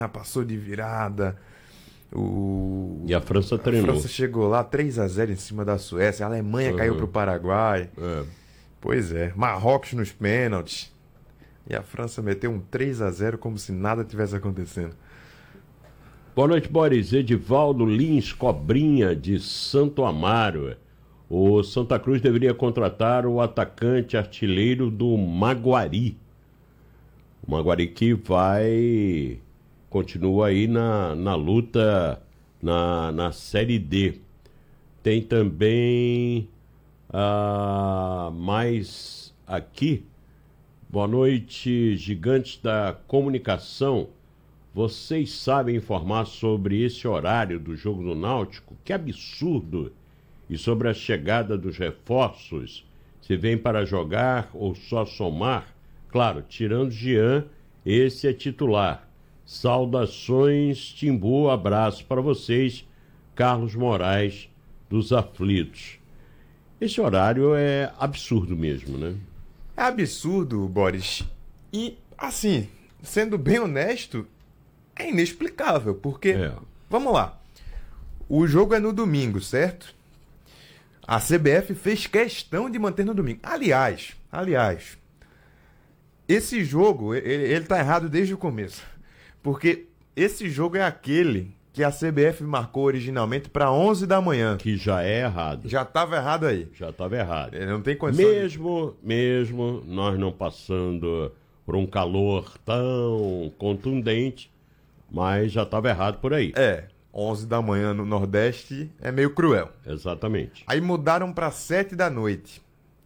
passou de virada. E a França A treinou. França chegou lá 3-0 em cima da Suécia. A Alemanha caiu pro Paraguai. É. Pois é. Marrocos nos pênaltis. E a França meteu um 3-0 como se nada tivesse acontecendo. Boa noite, Boris. Edivaldo Lins Cobrinha, de Santo Amaro. O Santa Cruz deveria contratar o atacante artilheiro do Maguari. O Maguari que continua aí na luta na Série D. Tem também mais aqui. Boa noite, gigantes da comunicação. Vocês sabem informar sobre esse horário do jogo do Náutico? Que absurdo! E sobre a chegada dos reforços? Se vem para jogar ou só somar? Claro, tirando Jean, esse é titular. Saudações, Timbu, abraço para vocês, Carlos Moraes, dos Aflitos. Esse horário é absurdo mesmo, né? É absurdo, Boris. E, assim, sendo bem honesto, é inexplicável, porque, vamos lá, o jogo é no domingo, certo? A CBF fez questão de manter no domingo. Aliás, esse jogo, ele tá errado desde o começo, porque esse jogo é aquele que a CBF marcou originalmente para 11 da manhã. Que já é errado. Já estava errado aí. Já estava errado. Não tem condição. Mesmo nós não passando por um calor tão contundente, mas já estava errado por aí. 11 da manhã no Nordeste é meio cruel. Exatamente. Aí mudaram para 7 da noite.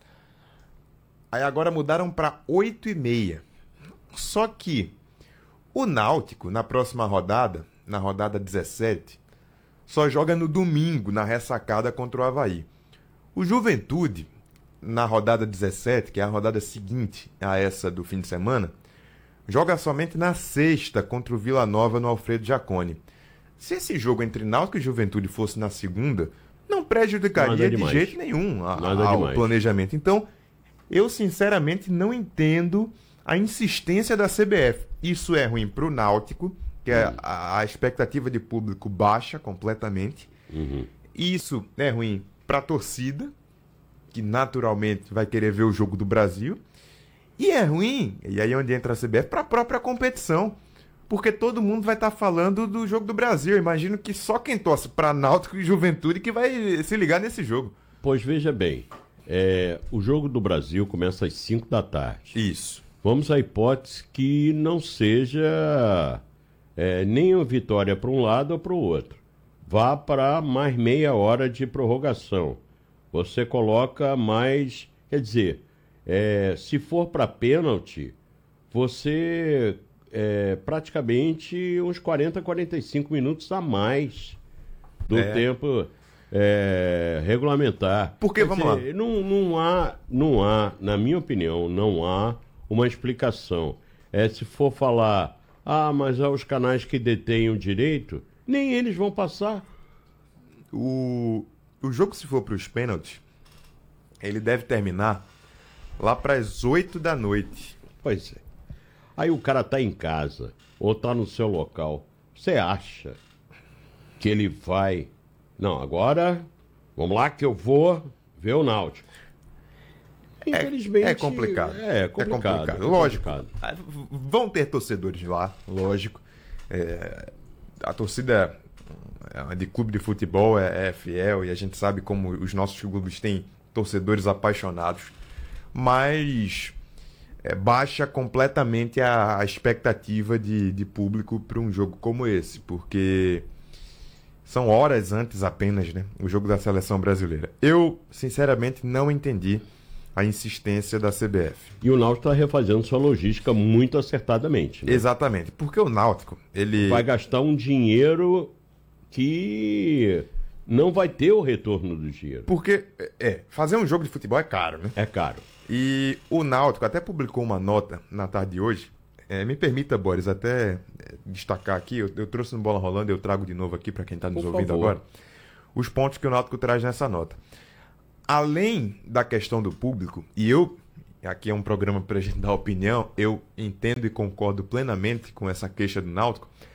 Aí agora mudaram para 8h30. Só que o Náutico, na próxima rodada, na rodada 17, só joga no domingo, na ressacada contra o Avaí. O Juventude, na rodada 17, que é a rodada seguinte a essa do fim de semana, joga somente na sexta contra o Vila Nova no Alfredo Jaconi. Se esse jogo entre Náutico e Juventude fosse na segunda, não prejudicaria de jeito nenhum ao planejamento. Então, eu sinceramente não entendo a insistência da CBF. Isso é ruim para o Náutico, que a expectativa de público baixa completamente. Isso é ruim para a torcida, que naturalmente vai querer ver o jogo do Brasil. E é ruim, e aí é onde entra a CBF, para a própria competição. Porque todo mundo vai estar falando do jogo do Brasil. Eu imagino que só quem torce para Náutico e Juventude que vai se ligar nesse jogo. Pois veja bem, o jogo do Brasil começa às 5 da tarde. Isso. Vamos à hipótese que não seja nem uma vitória para um lado ou para o outro. Vá para mais meia hora de prorrogação. Você coloca mais... Quer dizer, se for para pênalti, você... praticamente uns 40, 45 minutos a mais do tempo regulamentar. Porque, vamos lá. Não há, na minha opinião, não há uma explicação. Se for falar, mas há os canais que detêm o direito, nem eles vão passar. O jogo, se for para os pênaltis, ele deve terminar lá para as 8 da noite. Pois é. Aí o cara tá em casa, ou tá no seu local. Você acha que ele vai... Não, agora, vamos lá que eu vou ver o Náutico. Infelizmente... É complicado. É complicado. Lógico. Vão ter torcedores lá, lógico. A torcida de clube de futebol é fiel e a gente sabe como os nossos clubes têm torcedores apaixonados. Mas... baixa completamente a expectativa de público para um jogo como esse, porque são horas antes apenas, né, o jogo da seleção brasileira. Eu, sinceramente, não entendi a insistência da CBF. E o Náutico está refazendo sua logística muito acertadamente, né? Exatamente, porque o Náutico, ele... vai gastar um dinheiro que não vai ter o retorno do dinheiro. Porque, fazer um jogo de futebol é caro, né? É caro. E o Náutico até publicou uma nota na tarde de hoje. Me permita, Boris, até destacar aqui, eu trouxe no Bola Rolando, eu trago de novo aqui para quem está nos ouvindo agora, os pontos que o Náutico traz nessa nota. Além da questão do público, e aqui é um programa para a gente dar opinião, eu entendo e concordo plenamente com essa queixa do Náutico,